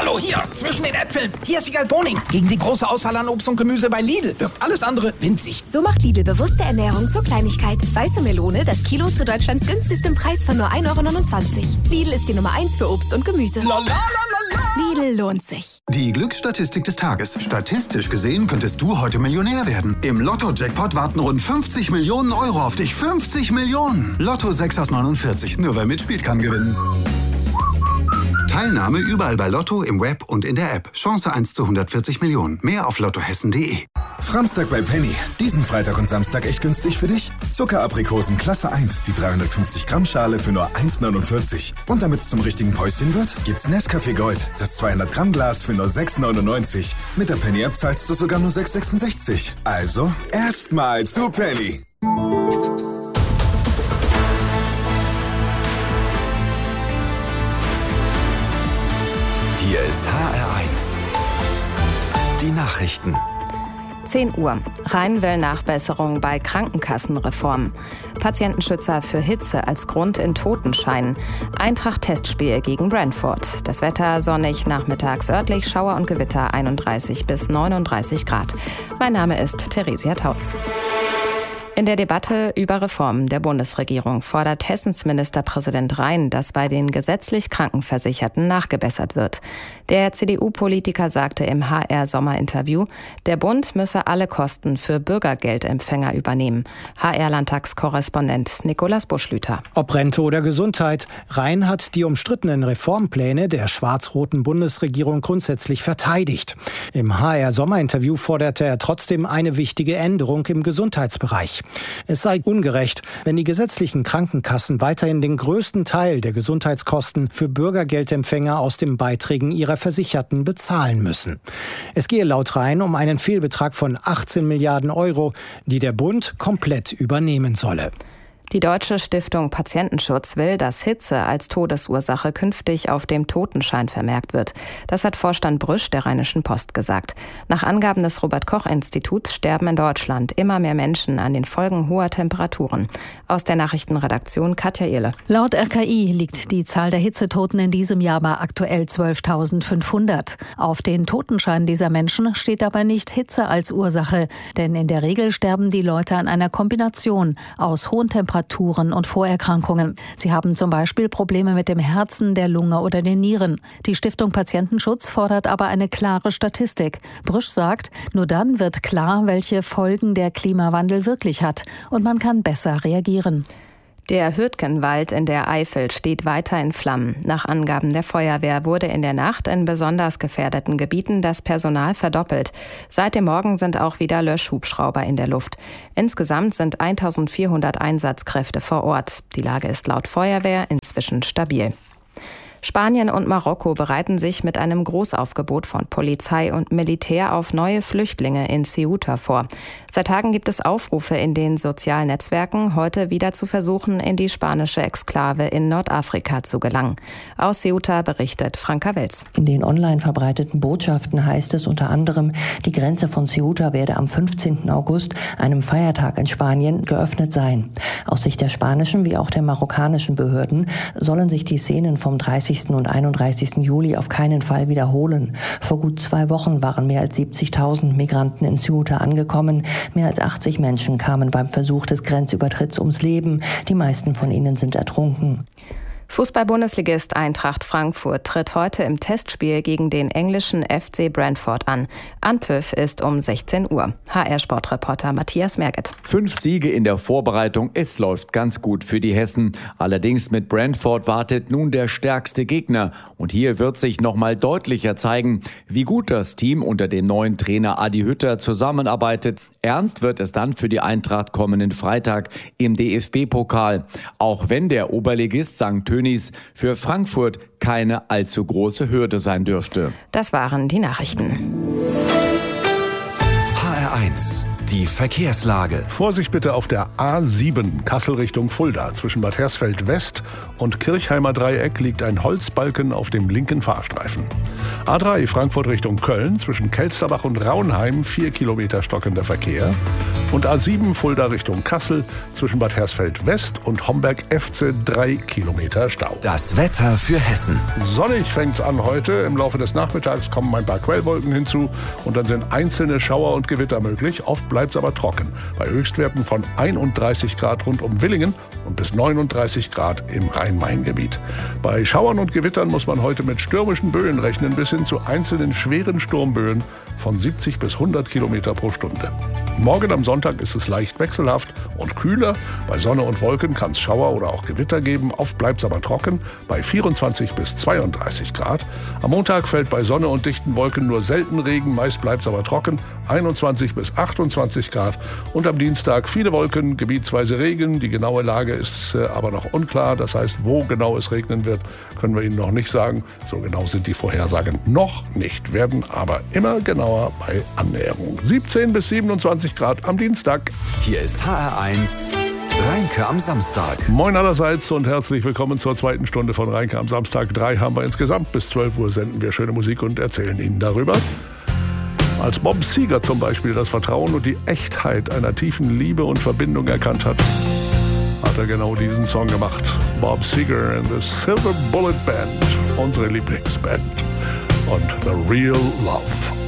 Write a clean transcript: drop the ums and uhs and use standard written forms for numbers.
Hallo, hier, zwischen den Äpfeln. Hier ist Wiegald Boning. Gegen die große Auswahl an Obst und Gemüse bei Lidl wirkt alles andere winzig. So macht Lidl bewusste Ernährung zur Kleinigkeit. Weiße Melone, das Kilo zu Deutschlands günstigstem Preis von nur 1,29 €. Lidl ist die Nummer 1 für Obst und Gemüse. Lidl lohnt sich. Die Glücksstatistik des Tages. Statistisch gesehen könntest du heute Millionär werden. Im Lotto-Jackpot warten rund 50 Millionen € auf dich. 50 Millionen! Lotto 6 aus 49. Nur wer mitspielt, kann gewinnen. Teilnahme überall bei Lotto, im Web und in der App. Chance 1 zu 140 Millionen. Mehr auf lottohessen.de. Framstag bei Penny. Diesen Freitag und Samstag echt günstig für dich? Zuckeraprikosen Klasse 1, die 350 Gramm Schale für nur 1,49. Und damit es zum richtigen Päuschen wird, gibt's Nescafé Gold, das 200 Gramm Glas für nur 6,99. Mit der Penny App zahlst du sogar nur 6,66. Also erstmal zu Penny. Hier ist HR1. Die Nachrichten. 10 Uhr. Rhein will Nachbesserung bei Krankenkassenreform. Patientenschützer für Hitze als Grund in Totenschein. Eintracht-Testspiel gegen Brentford. Das Wetter sonnig, nachmittags örtlich Schauer und Gewitter 31 bis 39 Grad. Mein Name ist Theresia Tautz. In der Debatte über Reformen der Bundesregierung fordert Hessens Ministerpräsident Rhein, dass bei den gesetzlich Krankenversicherten nachgebessert wird. Der CDU-Politiker sagte im HR-Sommerinterview, der Bund müsse alle Kosten für Bürgergeldempfänger übernehmen. HR-Landtagskorrespondent Nikolaus Buschlüter. Ob Rente oder Gesundheit, Rhein hat die umstrittenen Reformpläne der schwarz-roten Bundesregierung grundsätzlich verteidigt. Im HR-Sommerinterview forderte er trotzdem eine wichtige Änderung im Gesundheitsbereich. Es sei ungerecht, wenn die gesetzlichen Krankenkassen weiterhin den größten Teil der Gesundheitskosten für Bürgergeldempfänger aus den Beiträgen ihrer Versicherten bezahlen müssen. Es gehe laut Rhein um einen Fehlbetrag von 18 Milliarden €, die der Bund komplett übernehmen solle. Die Deutsche Stiftung Patientenschutz will, dass Hitze als Todesursache künftig auf dem Totenschein vermerkt wird. Das hat Vorstand Brüsch der Rheinischen Post gesagt. Nach Angaben des Robert-Koch-Instituts sterben in Deutschland immer mehr Menschen an den Folgen hoher Temperaturen. Aus der Nachrichtenredaktion Katja Ehle. Laut RKI liegt die Zahl der Hitzetoten in diesem Jahr bei aktuell 12.500. Auf den Totenscheinen dieser Menschen steht dabei nicht Hitze als Ursache, denn in der Regel sterben die Leute an einer Kombination aus hohen Temperaturen und Vorerkrankungen. Sie haben zum Beispiel Probleme mit dem Herzen, der Lunge oder den Nieren. Die Stiftung Patientenschutz fordert aber eine klare Statistik. Brüsch sagt, nur dann wird klar, welche Folgen der Klimawandel wirklich hat. Und man kann besser reagieren. Der Hürtgenwald in der Eifel steht weiter in Flammen. Nach Angaben der Feuerwehr wurde in der Nacht in besonders gefährdeten Gebieten das Personal verdoppelt. Seit dem Morgen sind auch wieder Löschhubschrauber in der Luft. Insgesamt sind 1400 Einsatzkräfte vor Ort. Die Lage ist laut Feuerwehr inzwischen stabil. Spanien und Marokko bereiten sich mit einem Großaufgebot von Polizei und Militär auf neue Flüchtlinge in Ceuta vor. Seit Tagen gibt es Aufrufe in den sozialen Netzwerken, heute wieder zu versuchen, in die spanische Exklave in Nordafrika zu gelangen. Aus Ceuta berichtet Franka Welz. In den online verbreiteten Botschaften heißt es unter anderem, die Grenze von Ceuta werde am 15. August, einem Feiertag in Spanien, geöffnet sein. Aus Sicht der spanischen wie auch der marokkanischen Behörden sollen sich die Szenen vom 30. und 31. Juli auf keinen Fall wiederholen. Vor gut 2 Wochen waren mehr als 70.000 Migranten in Ceuta angekommen. Mehr als 80 Menschen kamen beim Versuch des Grenzübertritts ums Leben. Die meisten von ihnen sind ertrunken. Fußball-Bundesligist Eintracht Frankfurt tritt heute im Testspiel gegen den englischen FC Brentford an. Anpfiff ist um 16 Uhr. HR-Sportreporter Matthias Merget. 5 Siege in der Vorbereitung, es läuft ganz gut für die Hessen. Allerdings mit Brentford wartet nun der stärkste Gegner. Und hier wird sich nochmal deutlicher zeigen, wie gut das Team unter dem neuen Trainer Adi Hütter zusammenarbeitet. Ernst wird es dann für die Eintracht kommenden Freitag im DFB-Pokal. Auch wenn der Oberligist St. Tönnies für Frankfurt keine allzu große Hürde sein dürfte. Das waren die Nachrichten. HR1. Die Verkehrslage. Vorsicht bitte auf der A7 Kassel Richtung Fulda zwischen Bad Hersfeld West und Kirchheimer Dreieck liegt ein Holzbalken auf dem linken Fahrstreifen. A3 Frankfurt Richtung Köln zwischen Kelsterbach und Raunheim 4 Kilometer stockender Verkehr. Und A7 Fulda Richtung Kassel zwischen Bad Hersfeld West und Homberg-Efze 3 Kilometer Stau. Das Wetter für Hessen. Sonnig fängt's an heute. Im Laufe des Nachmittags kommen ein paar Quellwolken hinzu und dann sind einzelne Schauer und Gewitter möglich. Oft bleibt's aber trocken. Bei Höchstwerten von 31 Grad rund um Villingen und bis 39 Grad im Rhein-Main-Gebiet. Bei Schauern und Gewittern muss man heute mit stürmischen Böen rechnen, bis hin zu einzelnen schweren Sturmböen von 70 bis 100 Kilometer pro Stunde. Morgen am Sonntag ist es leicht wechselhaft und kühler. Bei Sonne und Wolken kann es Schauer oder auch Gewitter geben. Oft bleibt es aber trocken bei 24 bis 32 Grad. Am Montag fällt bei Sonne und dichten Wolken nur selten Regen. Meist bleibt es aber trocken, 21 bis 28 Grad. Und am Dienstag viele Wolken, gebietsweise Regen. Die genaue Lage ist aber noch unklar. Das heißt, wo genau es regnen wird, können wir Ihnen noch nicht sagen. So genau sind die Vorhersagen noch nicht, werden aber immer genauer bei Annäherung. 17 bis 27 Grad am Dienstag. Hier ist HR1 Reinke am Samstag. Moin allerseits und herzlich willkommen zur zweiten Stunde von Reinke am Samstag. 3 haben wir insgesamt. Bis 12 Uhr senden wir schöne Musik und erzählen Ihnen darüber. Als Bob Seger zum Beispiel das Vertrauen und die Echtheit einer tiefen Liebe und Verbindung erkannt hat er genau diesen Song gemacht. Bob Seger and the Silver Bullet Band, unsere Lieblingsband. Und The Real Love.